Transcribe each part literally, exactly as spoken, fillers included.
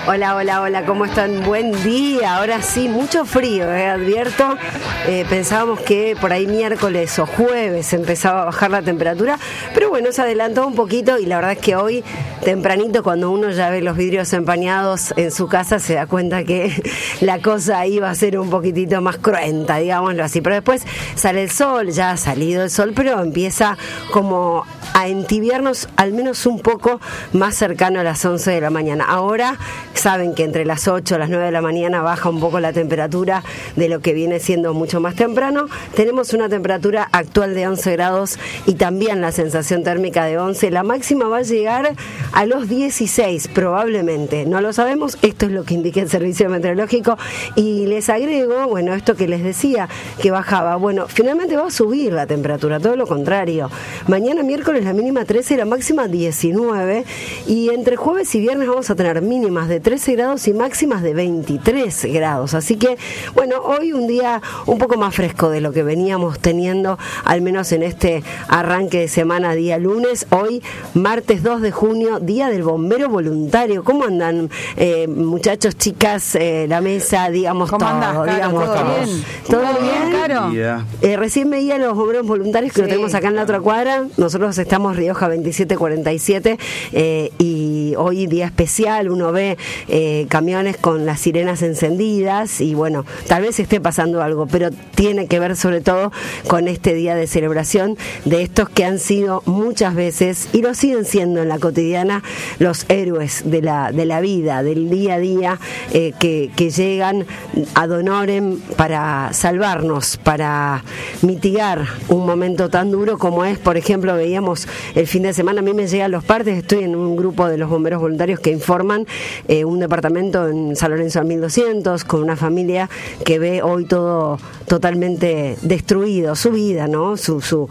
Hola, hola, hola, ¿cómo están? Buen día. Ahora sí, mucho frío, eh, advierto. Eh, pensábamos que por ahí miércoles o jueves empezaba a bajar la temperatura, pero bueno, se adelantó un poquito y la verdad es que hoy, tempranito, cuando uno ya ve los vidrios empañados en su casa, se da cuenta que la cosa iba a ser un poquitito más cruenta, digámoslo así. Pero después sale el sol, ya ha salido el sol, pero empieza como a entibiarnos al menos un poco más cercano a las once de la mañana. Ahora saben que entre las ocho y las nueve de la mañana baja un poco la temperatura de lo que viene siendo mucho más temprano. Tenemos una temperatura actual de once grados y también la sensación térmica de once. La máxima va a llegar a los dieciséis probablemente. No lo sabemos, esto es lo que indica el servicio meteorológico. Y les agrego, bueno, esto que les decía, que bajaba. Bueno, finalmente va a subir la temperatura, todo lo contrario. Mañana miércoles la mínima trece y la máxima diecinueve. Y entre jueves y viernes vamos a tener mínimas de trece grados y máximas de veintitrés grados. Así que, bueno, hoy un día un poco más fresco de lo que veníamos teniendo, al menos en este arranque de semana, día lunes. Hoy, martes dos de junio, día del bombero voluntario. ¿Cómo andan, eh, muchachos, chicas, eh, la mesa, digamos todo? Andás, Caro? Digamos ¿Todo todo. bien? ¿Todo ¿Todo bien, bien, Caro? Yeah. Eh, recién veía a los bomberos voluntarios que Sí. lo tenemos acá en la otra cuadra. Nosotros estamos Rioja veintisiete cuarenta y siete eh, y hoy día especial, uno ve eh, camiones con las sirenas encendidas y bueno, tal vez esté pasando algo, pero tiene que ver sobre todo con este día de celebración de estos que han sido muchas veces y lo siguen siendo en la cotidiana los héroes de la, de la vida, del día a día, eh, que, que llegan ad honorem para salvarnos, para mitigar un momento tan duro como es, por ejemplo, veíamos el fin de semana, a mí me llegan los partes, estoy en un grupo de los bomberos voluntarios que informan eh, un departamento en San Lorenzo al mil doscientos con una familia que ve hoy todo totalmente destruido, su vida, ¿no? Su, su,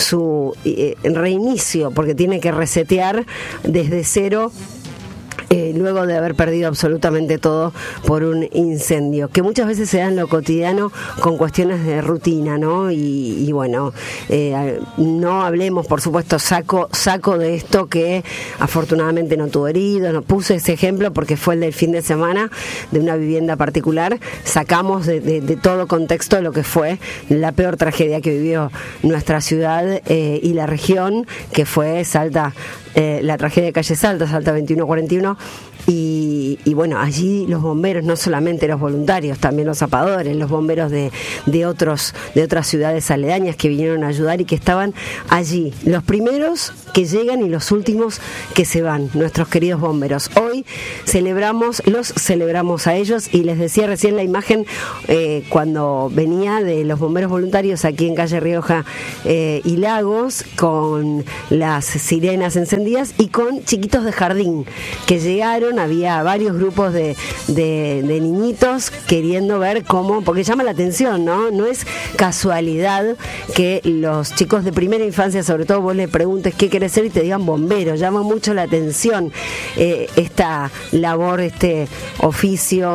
su eh, reinicio, porque tiene que resetear desde cero. Eh, luego de haber perdido absolutamente todo por un incendio, que muchas veces se da en lo cotidiano con cuestiones de rutina, ¿no? Y, y bueno, eh, no hablemos, por supuesto, saco saco de esto que afortunadamente no tuvo heridos, no puse ese ejemplo porque fue el del fin de semana de una vivienda particular, sacamos de, de, de todo contexto lo que fue la peor tragedia que vivió nuestra ciudad eh, y la región, que fue Salta, eh, la tragedia de calle Salta, Salta veintiuno cuarenta y uno. Y, y bueno, allí los bomberos, no solamente los voluntarios, también los zapadores, los bomberos de, de otros de otras ciudades aledañas que vinieron a ayudar y que estaban allí, los primeros que llegan y los últimos que se van, nuestros queridos bomberos. Hoy celebramos, los celebramos a ellos y les decía recién la imagen eh, cuando venía de los bomberos voluntarios aquí en calle Rioja eh, y Lagos, con las sirenas encendidas y con chiquitos de jardín que llegaron, había varios grupos de, de, de niñitos queriendo ver cómo, porque llama la atención, ¿no? No es casualidad que los chicos de primera infancia, sobre todo vos le preguntes qué querés ser y te digan bombero, llama mucho la atención eh, esta labor, este oficio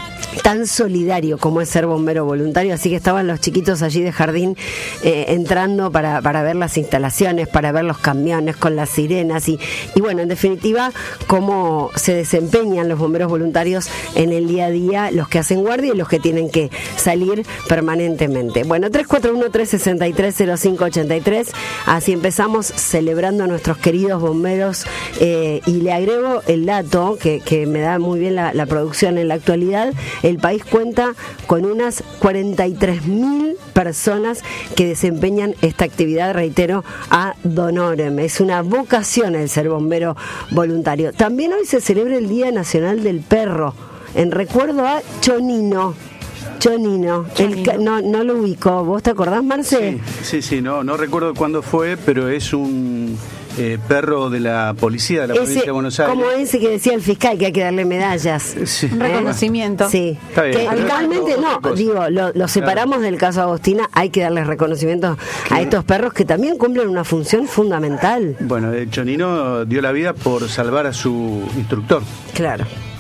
tan solidario como es ser bombero voluntario, así que estaban los chiquitos allí de jardín eh, entrando para, para ver las instalaciones, para ver los camiones con las sirenas y, y bueno, en definitiva, cómo se desempeñan los bomberos voluntarios en el día a día, los que hacen guardia y los que tienen que salir permanentemente. Bueno, tres cuatro uno, tres seis tres, cero cinco ocho tres, así empezamos celebrando a nuestros queridos bomberos eh, y le agrego el dato que, que me da muy bien la, la producción en la actualidad. El país cuenta con unas cuarenta y tres mil personas que desempeñan esta actividad, reitero, ad honorem. Es una vocación el ser bombero voluntario. También hoy se celebra el Día Nacional del Perro, en recuerdo a Chonino. Chonino, Chonino. El, no, no lo ubico. ¿Vos te acordás, Marce? Sí, sí, sí, no, no recuerdo cuándo fue, pero es un eh, perro de la policía de la Ese, provincia de Buenos Aires. como ese que decía el fiscal que hay que darle medallas. Sí. Un reconocimiento. Sí, Está bien, que pero habitualmente es no, otra cosa. digo, lo, lo separamos del caso Agostina, hay que darles reconocimiento a estos perros que también cumplen una función fundamental. Bueno, el Chonino dio la vida por salvar a su instructor. Claro.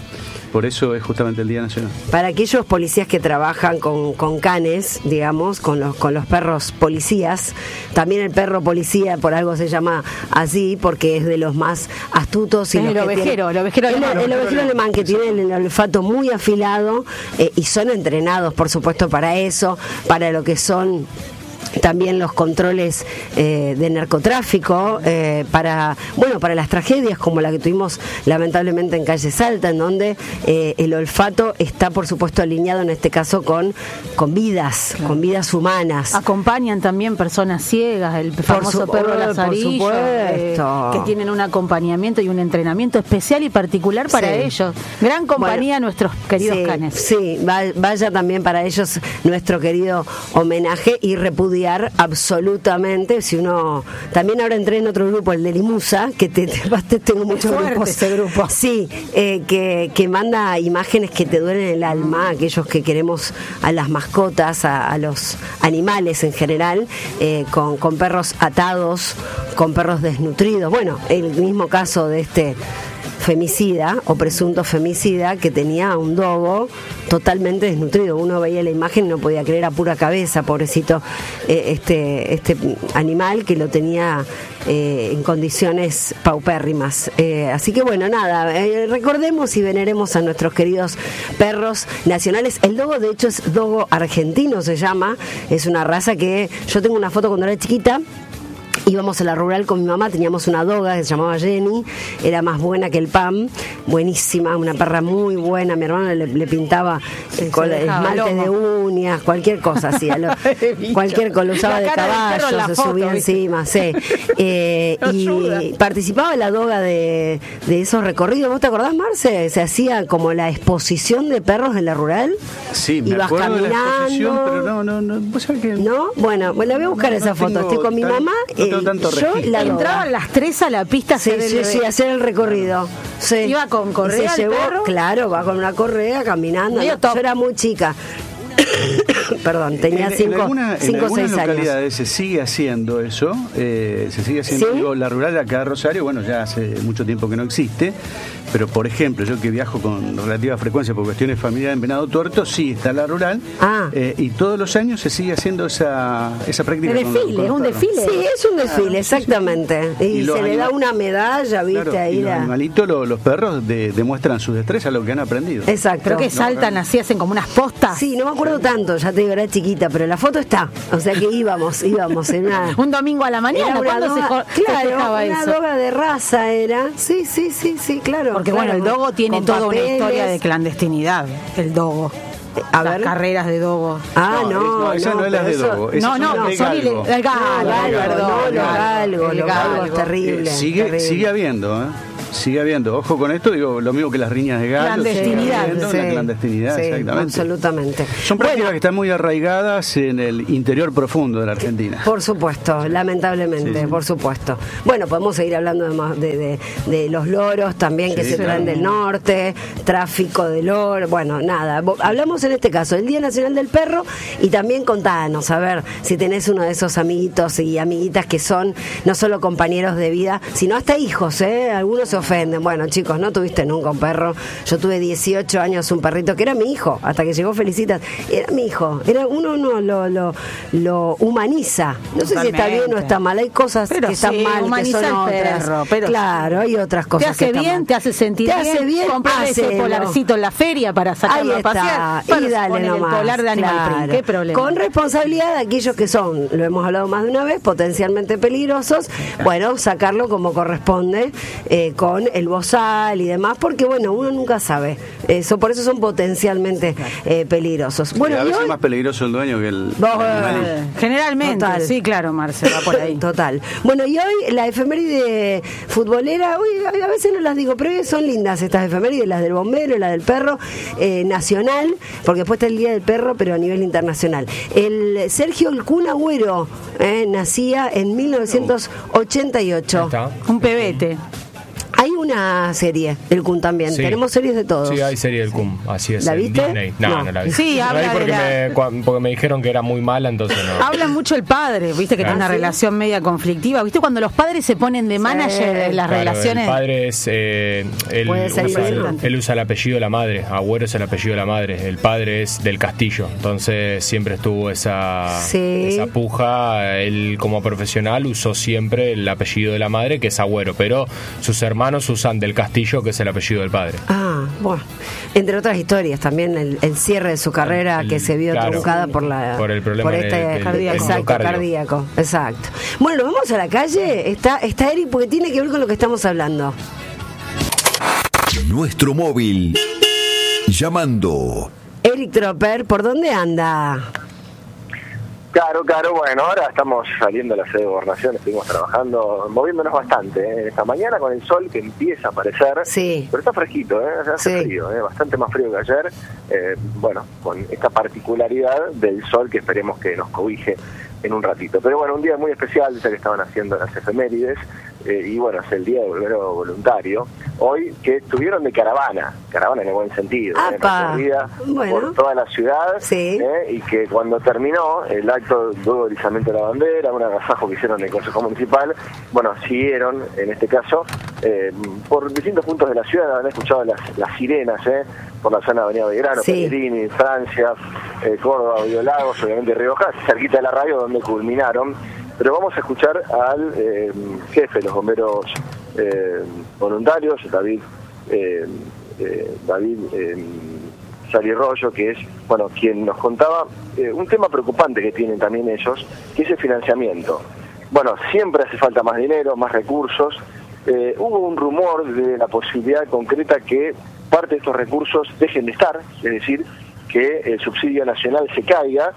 por eso es justamente el Día Nacional. Para aquellos policías que trabajan con, con canes, digamos, con los, con los perros policías, también el perro policía por algo se llama así, porque es de los más astutos. Y es los el que ovejero, tienen, el ovejero alemán. El, el ovejero alemán que tiene el olfato muy afilado eh, y son entrenados, por supuesto, para eso, para lo que son también los controles eh, de narcotráfico, eh, para bueno para las tragedias como la que tuvimos lamentablemente en Calle Salta, en donde eh, el olfato está por supuesto alineado en este caso con, con vidas, claro. con vidas humanas. Acompañan también personas ciegas, el famoso su, perro oh, lazarillo, eh, que tienen un acompañamiento y un entrenamiento especial y particular para sí. ellos. Gran compañía bueno, nuestros queridos sí, canes. Sí, vaya también para ellos nuestro querido homenaje y repudiar absolutamente. Si uno también ahora entré en otro grupo, el de Limusa, que te, te, te tengo muchos grupos. Ese grupo. Sí, eh, que, que manda imágenes que te duelen el alma, aquellos que queremos a las mascotas, a, a los animales en general, eh, con, con perros atados, con perros desnutridos. Bueno, el mismo caso de este femicida o presunto femicida que tenía un dogo totalmente desnutrido. Uno veía la imagen y no podía creer a pura cabeza, pobrecito, eh, este, este animal que lo tenía eh, en condiciones paupérrimas. Eh, así que bueno, nada, eh, recordemos y veneremos a nuestros queridos perros nacionales. El dogo, de hecho, es dogo argentino, se llama. Es una raza que yo tengo una foto cuando era chiquita. Íbamos a la rural con mi mamá, teníamos una doga que se llamaba Jenny, era más buena que el pan, buenísima, una perra muy buena. Mi hermano le, le pintaba sí, con esmalte de uñas, cualquier cosa así, lo, cualquier cosa, lo usaba de caballo, se foto, subía ¿viste? Encima, sí. Eh, y participaba en la doga de, de esos recorridos. ¿Vos te acordás, Marce? Se hacía como la exposición de perros en la rural. Sí, me ibas acuerdo caminando. De la exposición, pero no, no, no, ¿vos sabés que ¿No? Bueno, bueno, voy a buscar no, esa no foto. Estoy con mi tan, mamá. No tanto yo la entraban las tres a la pista a sí, hacer sí, el sí, hacer el recorrido. Sí. Iba con correa se el llevó, perro. Claro, va con una correa caminando. No, yo era muy chica. Perdón, tenía cinco o seis años. En localidades se sigue haciendo eso, eh, se sigue haciendo, ¿sí? Digo, la rural de acá de Rosario, bueno, ya hace mucho tiempo que no existe, pero por ejemplo, yo que viajo con relativa frecuencia por cuestiones familiares en Venado Tuerto, sí está la rural, ah. eh, y todos los años se sigue haciendo esa, esa práctica. El desfile, es un desfile. Sí, es un desfile, claro, exactamente. Y, y se le da una medalla, viste, claro, ahí. Y la... los animalitos, los, los perros de, demuestran sus destrezas, lo que han aprendido. Exacto. Creo que saltan no, así, hacen como unas postas. Sí, no me acuerdo tanto, ya te digo, era chiquita, pero la foto está. O sea que íbamos, íbamos en una... un domingo a la mañana, ¿cuándo se jo- Claro, una eso? doga de raza era. Sí, sí, sí, sí, claro. Porque claro, bueno, el dogo tiene toda papeles. Una historia de clandestinidad, el dogo. A Las ver. Carreras de dogo. Ah, no, no, no esa no, no es la de dogo. No, no, no, son galgo. El galgo, el galgo, el galgo es terrible. Eh, sigue, terrible. sigue habiendo, ¿eh? Sigue habiendo, ojo con esto, digo lo mismo que las riñas de gallo. Clandestinidad. Habiendo, sí, la clandestinidad, sí, exactamente. Absolutamente. Son prácticas bueno, que están muy arraigadas en el interior profundo de la Argentina. Por supuesto, lamentablemente, sí. por supuesto. Bueno, podemos seguir hablando de, de, de, de los loros también, que sí, se claro. traen del norte, tráfico de loros, bueno, nada. Hablamos en este caso del Día Nacional del Perro y también contanos, a ver, si tenés uno de esos amiguitos y amiguitas que son no solo compañeros de vida, sino hasta hijos, ¿eh? Algunos se ofenden. Bueno, chicos, no tuviste nunca un perro. Yo tuve dieciocho años un perrito que era mi hijo, hasta que llegó Felicitas. Era mi hijo. Era uno no lo, lo, lo humaniza. No sé Totalmente. Si está bien o está mal. Hay cosas pero que están sí, mal, que son otras. Perro, pero claro, hay otras cosas te hace que bien, están te hace sentir te bien. Hace bien. Comprar ese polarcito en la feria para sacarlo a pasear. Y dale nomás. El polar de Animal claro. Print. ¿Qué problema? Con responsabilidad de aquellos que son, lo hemos hablado más de una vez, potencialmente peligrosos. Claro. Bueno, sacarlo como corresponde, eh, con el bozal y demás, porque bueno, uno nunca sabe. Eso, por eso son potencialmente eh, peligrosos. Bueno, y a veces hoy... es más peligroso el dueño que el Vos, eh, generalmente, total. Sí, claro, Marce, va por ahí. Total. Bueno, y hoy la efeméride futbolera, hoy a veces no las digo, pero hoy son lindas estas efemérides, las del bombero, las del perro eh, nacional, porque después está el Día del Perro, pero a nivel internacional. El Sergio el Kun Agüero eh, nacía en mil novecientos ochenta y ocho. Un pebete. Hay una serie, el Kun también. Sí. Tenemos series de todos. Sí, hay serie del Kun, así es. ¿La viste? Disney. No, no, no la vi. Sí, habla la porque, la... me, porque me dijeron que era muy mala, entonces no. Habla mucho el padre, viste que ¿Ah, tiene una ¿sí? relación media conflictiva. ¿Viste cuando los padres se ponen de manager en sí. las claro, relaciones? El padre es. Eh, él, usa el, él usa el apellido de la madre. Agüero es el apellido de la madre. El padre es del Castillo. Entonces siempre estuvo esa, sí. esa puja. Él, como profesional, usó siempre el apellido de la madre, que es Agüero. Pero sus hermanos usan del Castillo, que es el apellido del padre. Ah, bueno. Entre otras historias, también el, el cierre de su carrera el, que se vio claro, truncada por la por el problema por este del, del, cardíaco. Exacto, cardíaco. Exacto. Bueno, nos vamos a la calle. Está, está Eric porque tiene que ver con lo que estamos hablando. Nuestro móvil. Llamando. Eric Tropper, ¿por dónde anda? Claro, claro, bueno, ahora estamos saliendo de la sede de Gobernación, estuvimos trabajando, moviéndonos bastante, ¿eh? Esta mañana con el sol que empieza a aparecer, sí. Pero está fresquito, ¿eh? Hace sí. frío, ¿eh? Bastante más frío que ayer, eh, bueno, con esta particularidad del sol que esperemos que nos cobije en un ratito. Pero bueno, un día muy especial, ya que estaban haciendo las efemérides, eh, y bueno, es el Día del Bombero Voluntario, hoy que estuvieron de caravana, caravana en el buen sentido, ¿eh? Recorrida bueno. por toda la ciudad, sí. ¿eh? Y que cuando terminó el acto luego del izamiento de la bandera, un agasajo que hicieron en el Consejo Municipal, bueno, siguieron, en este caso, eh, por distintos puntos de la ciudad, han escuchado las, las sirenas, ¿eh? Por la zona de Avenida Belgrano, sí. Pellegrini, Francia, eh, Córdoba, Biolagos, obviamente Rioja, cerquita de la radio donde culminaron. Pero vamos a escuchar al eh, jefe de los bomberos eh, voluntarios, David eh, eh, David eh, Salirroyo, que es bueno quien nos contaba eh, un tema preocupante que tienen también ellos, que es el financiamiento. Bueno, siempre hace falta más dinero, más recursos. Eh, hubo un rumor de la posibilidad concreta que parte de estos recursos dejen de estar, es decir, que el subsidio nacional se caiga.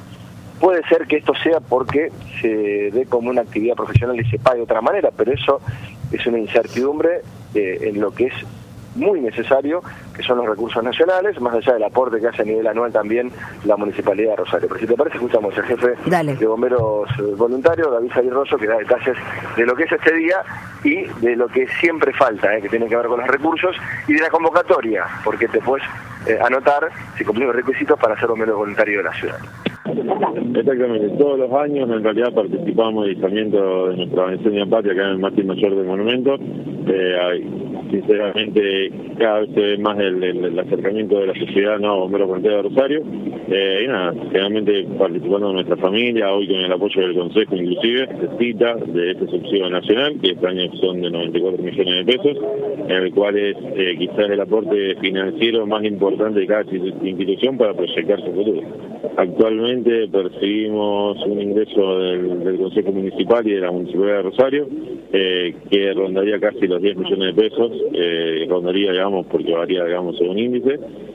Puede ser que esto sea porque se dé como una actividad profesional y se pague de otra manera, pero eso es una incertidumbre eh, en lo que es muy necesario, que son los recursos nacionales, más allá del aporte que hace a nivel anual también la Municipalidad de Rosario. Pero si te parece, escuchamos al jefe Dale. de bomberos voluntarios, David Salirroyo, que da detalles de lo que es este día y de lo que siempre falta, eh, que tiene que ver con los recursos y de la convocatoria, porque te puedes eh, anotar si cumplís los requisitos para ser bombero voluntario de la ciudad. Exactamente, todos los años en realidad participamos del izamiento de nuestra Avenida Patria acá en el mástil mayor del monumento. Eh, hay, sinceramente cada vez se ve más el, el, el acercamiento de la sociedad no bomberos voluntarios de Rosario, eh, y nada, generalmente participando de nuestra familia, hoy con el apoyo del Consejo inclusive, se cita de este subsidio nacional, que este año son de noventa y cuatro millones de pesos, en el cual es eh, quizás el aporte financiero más importante de cada institución para proyectar su futuro. Actualmente percibimos un ingreso del, del Consejo Municipal y de la Municipalidad de Rosario, eh, que rondaría casi los diez millones de pesos, eh, rondaría, digamos, porque varía, digamos, según índice,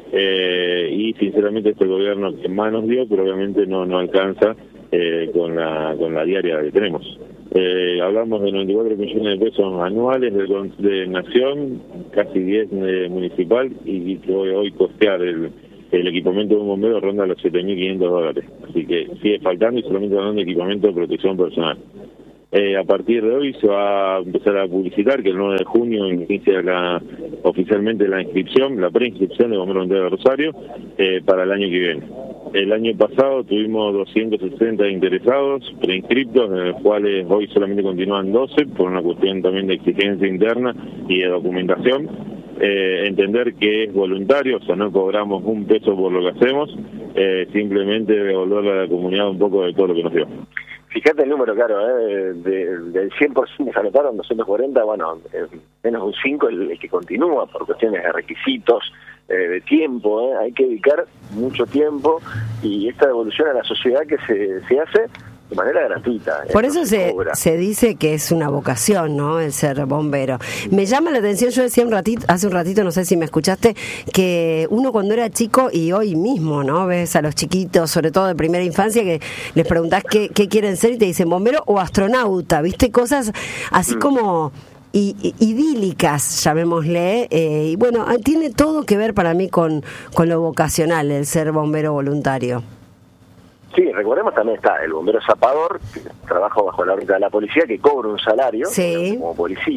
eh, y sinceramente este gobierno que más nos dio, pero obviamente no, no alcanza eh, con la con la diaria que tenemos. Eh, hablamos de noventa y cuatro millones de pesos anuales de, de Nación, casi diez de Municipal, y, y que hoy, hoy costear el el equipamiento de un bombero ronda los siete mil quinientos dólares, así que sigue faltando y solamente hablando de equipamiento de protección personal. Eh, a partir de hoy se va a empezar a publicitar que el nueve de junio inicia la, oficialmente la inscripción, la preinscripción de bomberos voluntarios de Rosario eh, para el año que viene. El año pasado tuvimos doscientos sesenta interesados preinscriptos, de los cuales hoy solamente continúan doce por una cuestión también de exigencia interna y de documentación. Eh, entender que es voluntario, o sea, no cobramos un peso por lo que hacemos, eh, simplemente devolverle a la comunidad un poco de todo lo que nos dio. Fíjate el número, claro, eh, de, del cien por ciento se anotaron doscientos cuarenta, bueno, eh, menos un cinco el, el que continúa por cuestiones de requisitos, eh, de tiempo, eh, hay que dedicar mucho tiempo y esta devolución a la sociedad que se, se hace de manera gratuita. Por eso se, se dice que es una vocación, ¿no? El ser bombero. Me llama la atención, yo decía un ratito, hace un ratito, no sé si me escuchaste, que uno cuando era chico y hoy mismo, ¿no? Ves a los chiquitos, sobre todo de primera infancia, que les preguntás qué, qué quieren ser y te dicen bombero o astronauta, ¿viste? Cosas así mm. como y, y, idílicas, llamémosle, eh, y bueno, tiene todo que ver para mí con, con lo vocacional, el ser bombero voluntario. Sí, recordemos también está el bombero zapador, que trabaja bajo la órbita de la policía, que cobra un salario sí. como policía,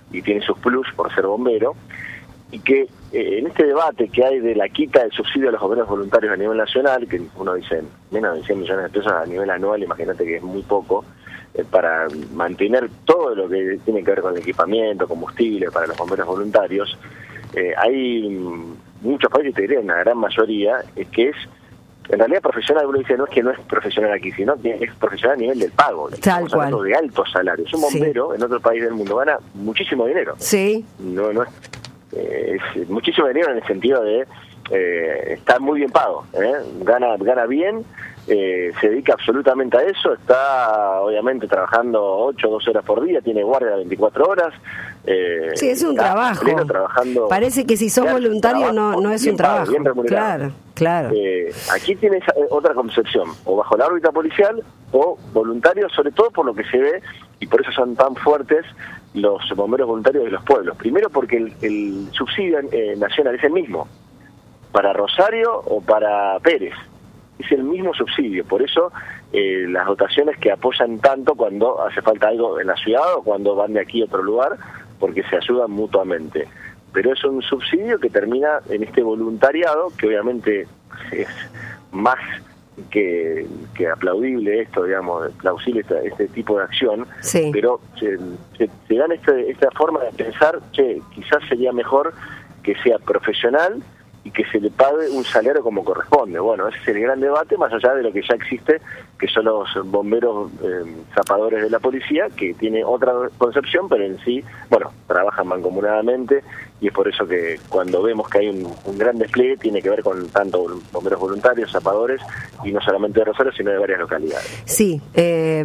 y tiene sus plus por ser bombero, y que eh, en este debate que hay de la quita del subsidio a los bomberos voluntarios a nivel nacional, que uno dice menos de cien millones de pesos a nivel anual, imagínate que es muy poco, eh, para mantener todo lo que tiene que ver con el equipamiento, combustible para los bomberos voluntarios, eh, hay muchos países, te diría, una gran mayoría, es que es, en realidad profesional, uno dice, no es que no es profesional aquí, sino que es profesional a nivel del pago. Tal cual. De altos salarios. Un bombero, sí, en otro país del mundo gana muchísimo dinero. Sí. No, no es, eh, es muchísimo dinero en el sentido de eh, está muy bien pago, ¿eh? gana gana bien, eh, se dedica absolutamente a eso, está obviamente trabajando ocho o doce horas por día, tiene guardia veinticuatro horas. Eh, sí, es un trabajo. Trabajando, parece que si sos claro, voluntario trabajo, no, no es un trabajo. Pago, bien remunerado. Claro, claro. Eh, aquí tienes otra concepción, o bajo la órbita policial o voluntario, sobre todo por lo que se ve, y por eso son tan fuertes los bomberos voluntarios de los pueblos. Primero porque el, el subsidio eh, nacional es el mismo, para Rosario o para Pérez, es el mismo subsidio, por eso eh, las dotaciones que apoyan tanto cuando hace falta algo en la ciudad o cuando van de aquí a otro lugar, porque se ayudan mutuamente. Pero es un subsidio que termina en este voluntariado, que obviamente es más que, que aplaudible esto, digamos, plausible este, este tipo de acción, sí, pero se, se, se dan este, esta forma de pensar, che, quizás sería mejor que sea profesional y que se le pague un salario como corresponde. Bueno, ese es el gran debate, más allá de lo que ya existe, que son los bomberos eh, zapadores de la policía, que tiene otra concepción, pero en sí, bueno, trabajan mancomunadamente, y es por eso que cuando vemos que hay un, un gran despliegue, tiene que ver con tanto bomberos voluntarios, zapadores, y no solamente de Rosario, sino de varias localidades. Sí, eh...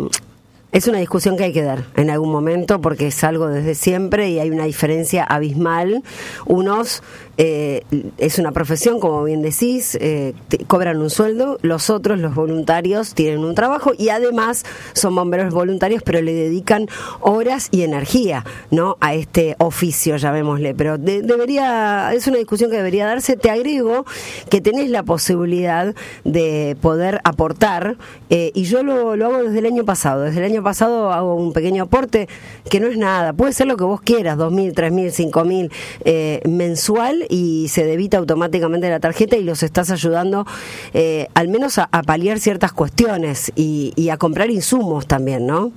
es una discusión que hay que dar en algún momento porque es algo desde siempre y hay una diferencia abismal. Unos, eh, es una profesión, como bien decís, eh, te, cobran un sueldo, los otros, los voluntarios, tienen un trabajo y además son bomberos voluntarios, pero le dedican horas y energía, ¿no?, a este oficio, llamémosle. Pero de, debería, es una discusión que debería darse. Te agrego que tenés la posibilidad de poder aportar, eh, y yo lo, lo hago desde el año pasado, desde el año pasado hago un pequeño aporte que no es nada, puede ser lo que vos quieras, dos mil, tres mil, cinco mil eh, mensual, y se debita automáticamente la tarjeta y los estás ayudando eh, al menos a, a paliar ciertas cuestiones y, y a comprar insumos también, ¿no?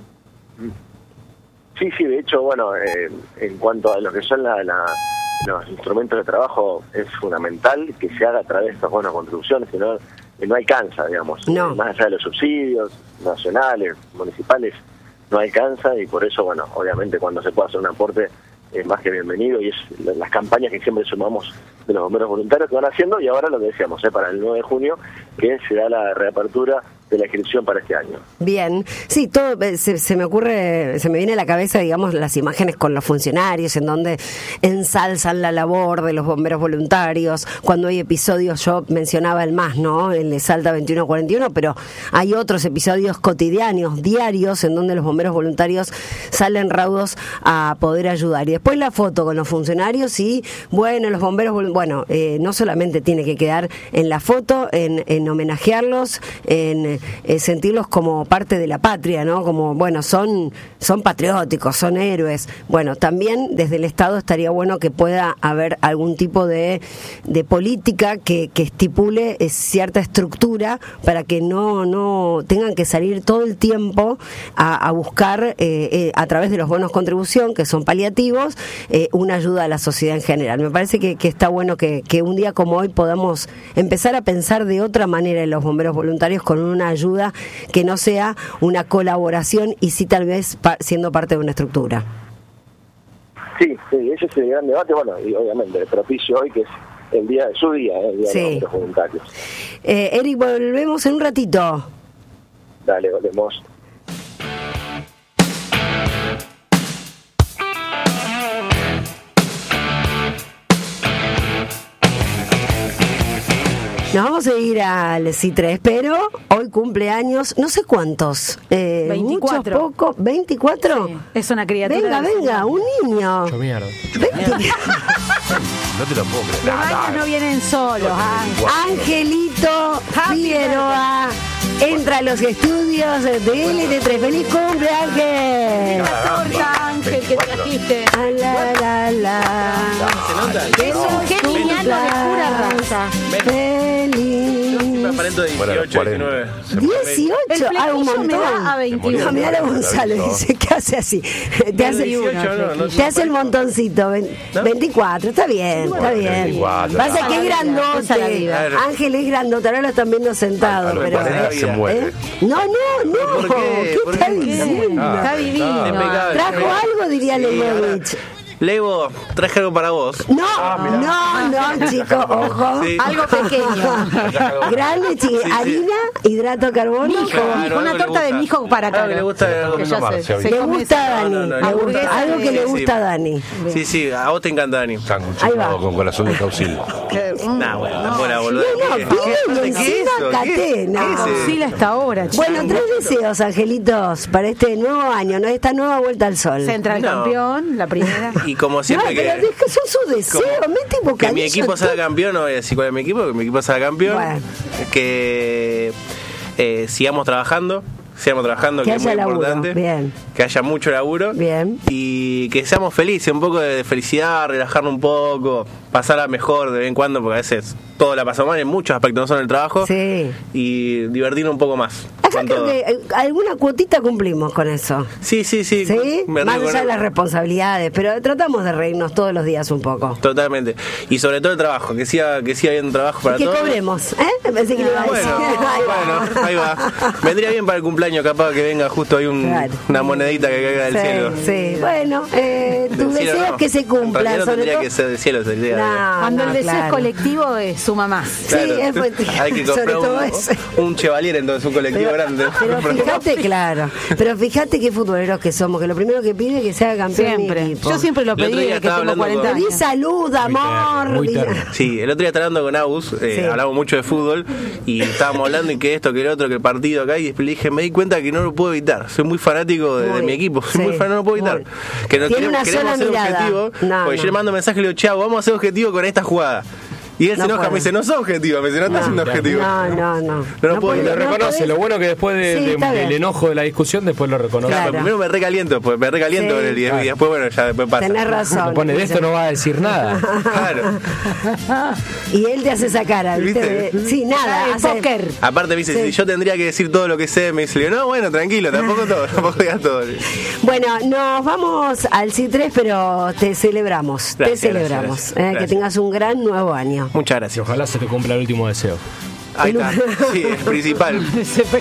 Sí, sí, de hecho, bueno, eh, en cuanto a lo que son la, la, los instrumentos de trabajo, es fundamental que se haga a través de estas buenas contribuciones, si no, no alcanza, digamos, no. Más allá de los subsidios nacionales, municipales, no alcanza, y por eso, bueno, obviamente cuando se puede hacer un aporte es más que bienvenido, y es las campañas que siempre sumamos de los bomberos voluntarios que van haciendo, y ahora lo que decíamos, ¿eh? para el nueve de junio, que se da la reapertura de la inscripción para este año. Bien, sí, todo se, se me ocurre, se me viene a la cabeza, digamos, las imágenes con los funcionarios en donde ensalzan la labor de los bomberos voluntarios. Cuando hay episodios, yo mencionaba el más, ¿no?, el de Salta veintiuno cuarenta y uno, pero hay otros episodios cotidianos, diarios, en donde los bomberos voluntarios salen raudos a poder ayudar. Y después la foto con los funcionarios y, bueno, los bomberos, bueno, eh, no solamente tiene que quedar en la foto, en, en homenajearlos, en Eh, sentirlos como parte de la patria, ¿no? Como, bueno, son, son patrióticos, son héroes. Bueno, también desde el Estado estaría bueno que pueda haber algún tipo de, de política que, que estipule eh, cierta estructura para que no, no tengan que salir todo el tiempo a, a buscar, eh, eh, a través de los bonos contribución, que son paliativos, eh, una ayuda a la sociedad en general. Me parece que, que está bueno que, que un día como hoy podamos empezar a pensar de otra manera en los bomberos voluntarios, con una ayuda que no sea una colaboración y sí tal vez pa- siendo parte de una estructura. Sí, sí, ese es el gran debate, bueno, y obviamente el propicio hoy, que es el día de su día, el día sí. de los voluntarios. Eh, Eric, volvemos en un ratito. Dale, volvemos. Nos vamos a ir al C tres, pero hoy cumpleaños, no sé cuántos. Eh, veinticuatro. Muchos, pocos. ¿veinticuatro? Sí, es una criatura. Venga, venga, un niño. Yo mierda. veinte... No te lo puedo creer. Los años no vienen solos. Angelito Figueroa entra a los estudios de L T tres. ¡Feliz cumple, Ángel! Torta, Ángel, que trajiste. Ah, la, la, la. ¿Se nota? Eso, qué niñano de pura raza. Feliz. Me aparento de dieciocho, diecinueve. dieciocho, El ah, un flequillo montón. me da a veintiuno. No, mirá a Gonzalo, dice que hace así. Te hace, dieciocho, no, no, te hace el montoncito. ¿No? veinticuatro, está bien, está bien. veinticuatro, Pasa no. que es grandote. Ángel es grandote, ahora lo están viendo sentado. A- a los pero, cuarenta se muere. ¿eh? No, no, no. ¿Por qué? ¿Qué ¿Por está qué? diciendo? Ah, Está divino. Impecable. ¿Trajo algo? Diría Sí, Leibovich. Lego, traje algo para vos. No, no, no, chico, ojo. Sí. Algo pequeño. Grande, chico. Sí, sí. Harina, hidrato de carbono. Mijo, Claro, mijo, una algo le torta de gusta. mijo para Algo acá. que le gusta de algo Que que ya no se- marcha, se Le come gusta a esa- Dani. no, no, le no. gusta- algo que le Sí, gusta a sí. Dani. Sí, sí, a vos te encanta, Dani. Sanguchito con corazón de caucil. Nah, bueno, tampoco la boluda. No, ¿Qué? pide ¿Qué encima es eso? catena. ¿Qué es eso? Oscila hasta ahora, chico. Bueno, tres deseos, angelitos, para este nuevo año, ¿no? Esta nueva vuelta al sol. Central No. campeón, la primera. Y como No, siempre pero que... deja- son sus deseos, mete Que bocadillo. mi equipo salga campeón, no voy a decir cuál es mi equipo, que mi equipo salga campeón, Bueno. que eh, sigamos trabajando, sigamos trabajando, Que que, es haya muy laburo, importante, bien. que haya mucho laburo, Bien. y que seamos felices, un poco de felicidad, relajarnos un poco, pasarla mejor de vez en cuando, porque a veces todo la pasamos mal en muchos aspectos, no solo en el trabajo, Sí. y divertirnos un poco más. Acá con creo todo. que eh, alguna cuotita cumplimos con eso. Sí, sí, sí. ¿Sí? Me Más río allá con- de las responsabilidades, pero tratamos de reírnos todos los días un poco. Totalmente. Y sobre todo el trabajo, que siga, que siga habiendo trabajo para Que todos. cobremos, ¿eh? Pensé que le iba a decir. Bueno, Ahí va. bueno, ahí va. Vendría bien para el cumpleaños, capaz que venga justo ahí un- Claro. una monedita que caiga del Sí, cielo. sí. Bueno, eh, tus Del cielo deseos no. que se En realidad cumplan, no sobre tendría todo. que ser del cielo, sería de- No, Cuando no, el deseo claro. es colectivo, eh, suma más. Sí, Claro. es muy- Hay que sobre comprar todo un, eso. un Chevalier, entonces un colectivo Pero, grande. pero fíjate, claro, pero fíjate qué futboleros que somos, que lo primero que pide es que sea campeón mi Siempre. equipo. Yo siempre lo El otro pedí día desde que estaba tengo hablando cuarenta con- Pedí años. salud, amor. muy di- terno. Sí, el otro día estaba hablando con Agus, eh, Sí. hablamos mucho de fútbol y estábamos hablando y que esto, que el otro, que el partido acá, y después le dije, me di cuenta que no lo puedo evitar, soy muy fanático de, de Muy, mi equipo, soy sí, muy fan, no lo puedo evitar. muy. Que no Tiene queremos, una queremos sola hacer mirada. objetivo, No, porque no. yo le mando mensaje y le digo, chao, vamos a hacer objetivo con esta jugada. Y él No se enoja, puede. me dice, no sos objetivo, me dice, no, estás siendo objetivo. No, no, no. No lo No puedo podés- Y lo no reconoce, podés- lo bueno que después de- Sí, de- está del bien. enojo de la discusión, después lo reconoce. Claro, Claro. primero me recaliento, pues me recaliento Sí. con él y, y después, bueno, ya después pasa. Tenés razón. Lo pone, de esto no va a decir nada. Claro. Y él te hace esa cara, ¿viste? ¿Viste? De- Sí, nada. El hace- póker. Aparte me dice, Sí. si yo tendría que decir todo lo que sé, me dice, le digo, no, bueno, tranquilo, tampoco todo, tampoco digas todo. Bueno, nos vamos al C tres, pero te celebramos, te Gracias, celebramos. gracias, eh, gracias. Que tengas un gran nuevo año. Muchas Y gracias. ojalá se te cumpla el último deseo. Ahí está, sí, el principal. Ese